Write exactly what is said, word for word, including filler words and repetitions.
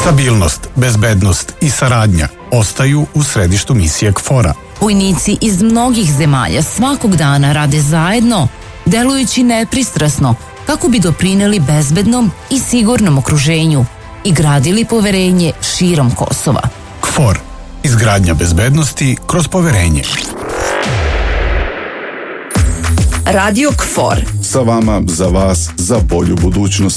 Stabilnost, bezbednost i saradnja ostaju u središtu misije KFOR-a. Vojnici iz mnogih zemalja svakog dana rade zajedno, delujući nepristrasno kako bi doprineli bezbednom i sigurnom okruženju i gradili poverenje širom Kosova. KFOR. Izgradnja bezbednosti kroz poverenje. Radio KFOR. Sa vama, za vas, za bolju budućnost.